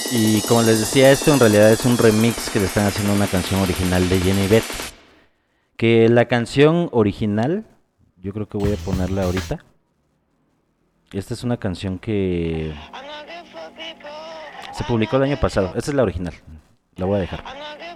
Y como les decía, esto en realidad es un remix que le están haciendo a una canción original de Jenny Beth. Que la canción original, yo creo que voy a ponerla ahorita. Esta es una canción que se publicó el año pasado. Esta es la original. La voy a dejar.